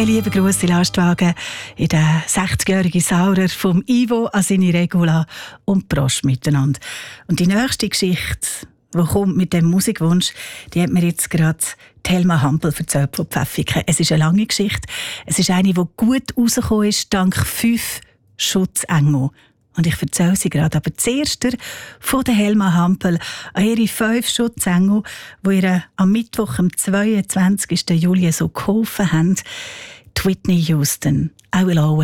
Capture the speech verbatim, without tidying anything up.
Ein lieber Gruss in Lastwagen in den sechzigjährigen Saurer vom Ivo an seine Regula und Prost miteinander. Und die nächste Geschichte, die kommt mit dem Musikwunsch, die hat mir jetzt gerade Helma Hampel erzählt von Pfäffiken. Es ist eine lange Geschichte. Es ist eine, die gut rausgekommen ist, dank fünf Schutzengel. Und ich erzähle sie gerade. Aber zuerst von der Helma Hampel an ihre fünf Schutzengel, die ihr am Mittwoch, am zweiundzwanzigsten Juli so geholfen haben. Whitney Houston, I Will Always